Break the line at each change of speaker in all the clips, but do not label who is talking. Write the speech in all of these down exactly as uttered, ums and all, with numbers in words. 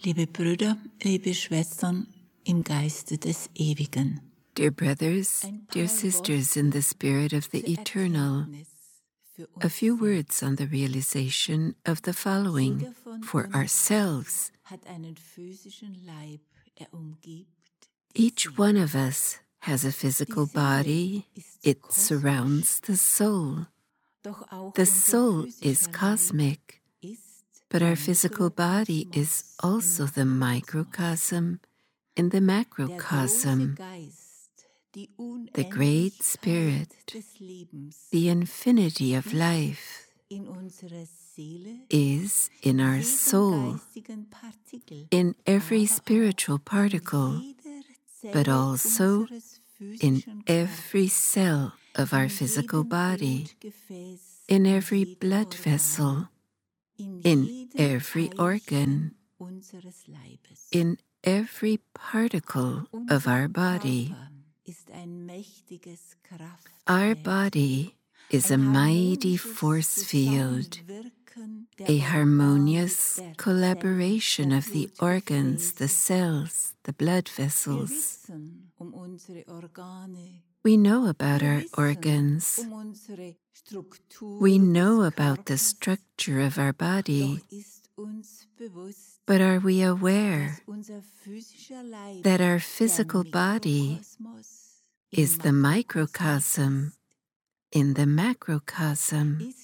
Liebe Brüder, liebe Schwestern im Geiste des Ewigen.
Dear brothers, dear sisters in the spirit of the eternal, a few words on the realization of the following for ourselves. Each one of us has a physical body. It surrounds the soul. The soul is cosmic, but our physical body is also the microcosm in the macrocosm. The great spirit, the infinity of life, is in our soul, in every spiritual particle, but also in every cell of our physical body, in every blood vessel, in every organ, in every particle of our body. Our body is a mighty force field, a harmonious collaboration of the organs, the cells, the blood vessels. We know about our organs. We know about the structure of our body. But are we aware that our physical body is the microcosm in the macrocosm?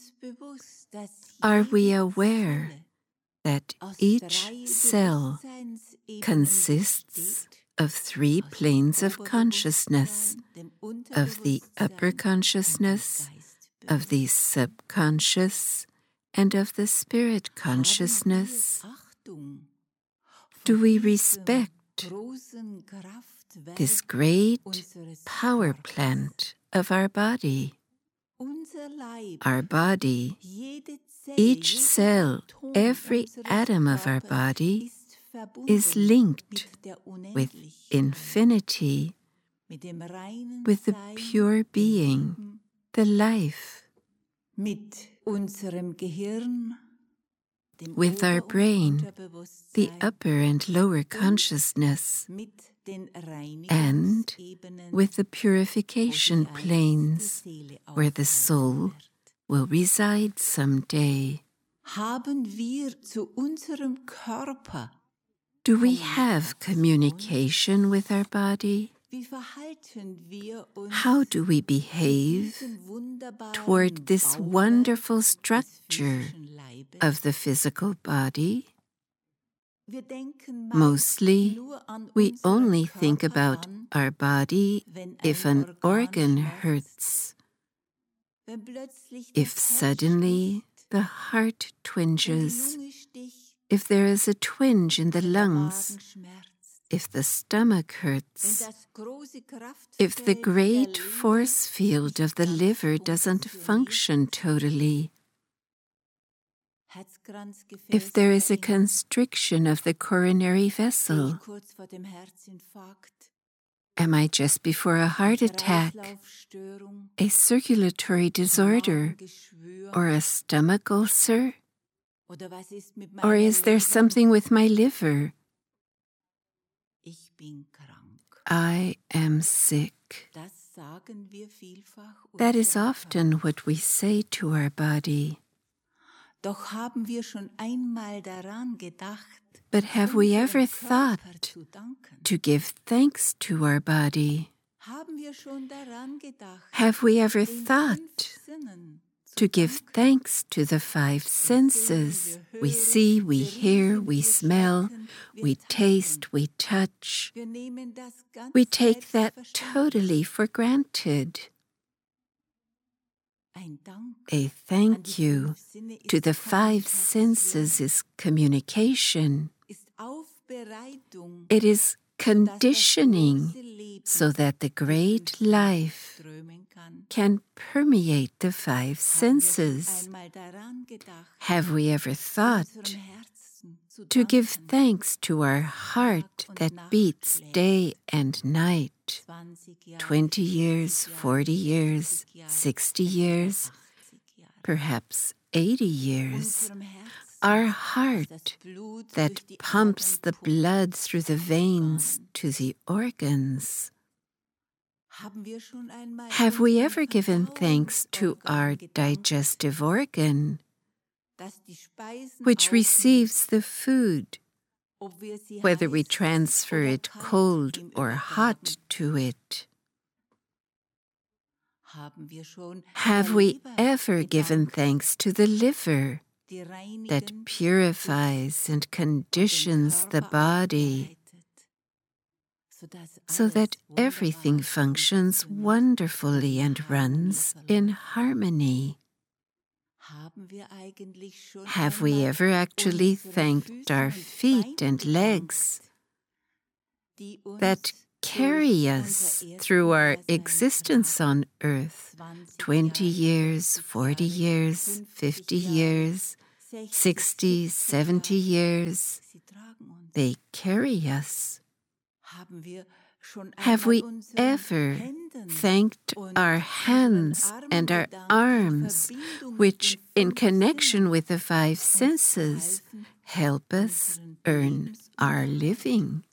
Are we aware that each cell consists of three planes of consciousness, of the upper consciousness, of the subconscious, and of the spirit consciousness? Do we respect this great power plant of our body? Our body, each cell, every atom of our body is linked with infinity, with the pure being, the life. With our brain, the upper and lower consciousness, and with the purification planes where the soul will reside someday. Do we have communication with our body? How do we behave toward this wonderful structure of the physical body? Mostly, we only think about our body if an organ hurts, if suddenly the heart twinges, if there is a twinge in the lungs, if the stomach hurts, if the great force field of the liver doesn't function totally, if there is a constriction of the coronary vessel. Am I just before a heart attack, a circulatory disorder, or a stomach ulcer? Or is there something with my liver? I am sick. That is often what we say to our body. But have we ever thought to give thanks to our body? Have we ever thought to give thanks to the five senses? We see, we hear, we smell, we taste, we touch. We take that totally for granted. A thank you to the five senses is communication. It is conditioning so that the great life can permeate the five senses. Have we ever thought to give thanks to our heart that beats day and night? Twenty years, forty years, sixty years, perhaps eighty years. our heart that pumps the blood through the veins to the organs. Have we ever given thanks to our digestive organ, which receives the food, whether we transfer it cold or hot to it? Have we ever given thanks to the liver that purifies and conditions the body so that everything functions wonderfully and runs in harmony? Have we ever actually thanked our feet and legs that carry us through our existence on earth, twenty years, forty years, fifty years, sixty, seventy years? They carry us. Have we ever thanked our hands and our arms, which, in connection with the five senses, help us earn our living?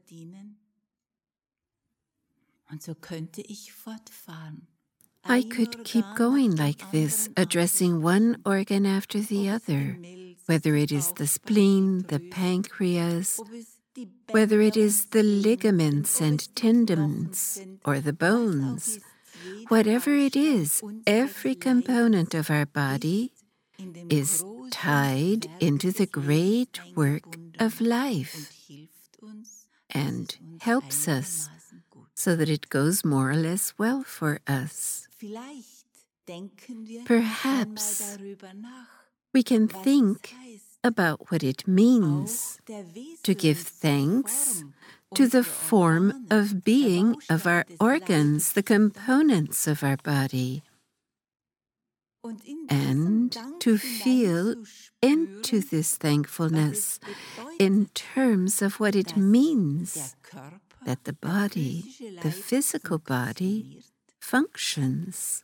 I could keep going like this, addressing one organ after the other, whether it is the spleen, the pancreas, whether it is the ligaments and tendons or the bones. Whatever it is, every component of our body is tied into the great work of life and helps us so that it goes more or less well for us. Perhaps we can think about what it means to give thanks to the form of being of our organs, the components of our body, and to feel into this thankfulness in terms of what it means that the body, the physical body, functions.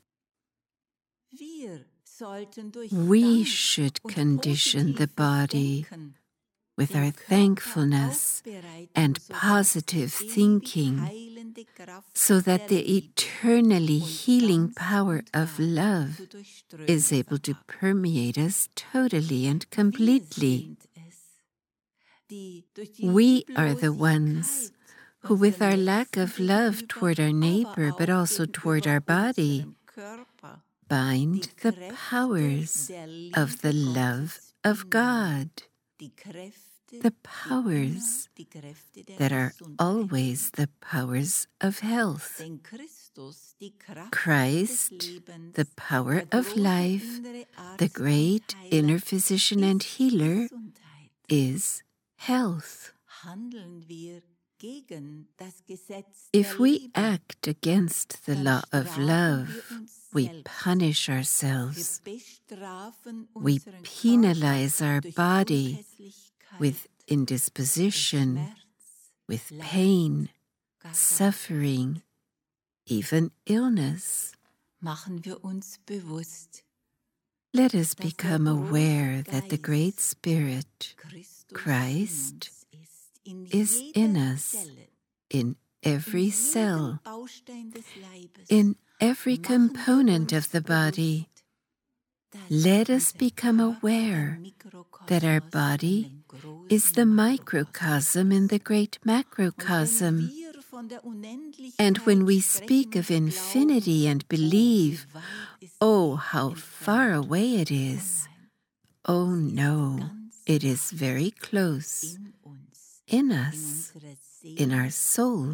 We should condition the body with our thankfulness and positive thinking so that the eternally healing power of love is able to permeate us totally and completely. We are the ones who, with our lack of love toward our neighbor, but also toward our body, bind the powers of the love of God, the powers that are always the powers of health. Christ, the power of life, the great inner physician and healer, is health. If we act against the law of love, we punish ourselves. We penalize our body with indisposition, with pain, suffering, even illness. Let us become aware that the Great Spirit, Christ, is in us, in every cell, in every component of the body. Let us become aware that our body is the microcosm in the great macrocosm. And when we speak of infinity and believe, oh, how far away it is, oh no, it is very close, in us, in our soul,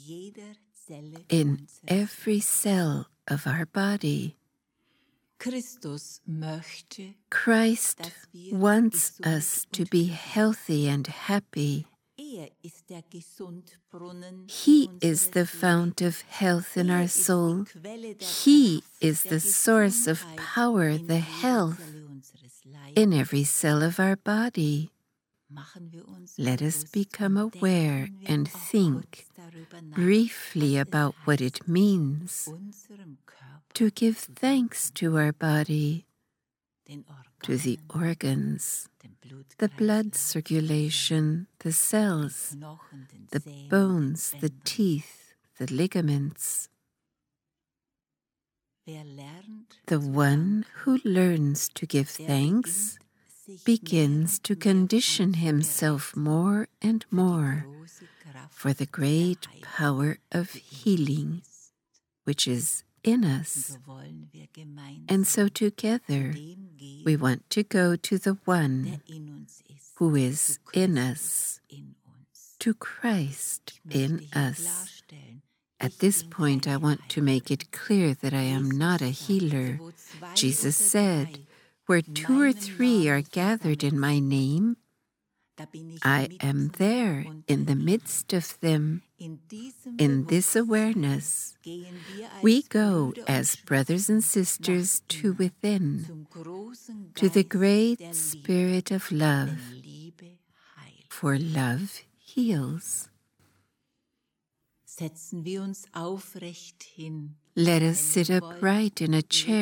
in every cell of our body. Christ wants us to be healthy and happy. He is the fount of health in our soul. He is the source of power, the health in every cell of our body. Let us become aware and think briefly about what it means to give thanks to our body, to the organs, the blood circulation, the cells, the bones, the teeth, the ligaments. The one who learns to give thanks begins to condition himself more and more for the great power of healing, which is in us. And so together we want to go to the one who is in us, to Christ in us. At this point, I want to make it clear that I am not a healer. Jesus said, "Where two or three are gathered in my name, I am there in the midst of them." In this awareness, we go as brothers and sisters to within, to the great Spirit of love, for love heals. Let us sit upright in a chair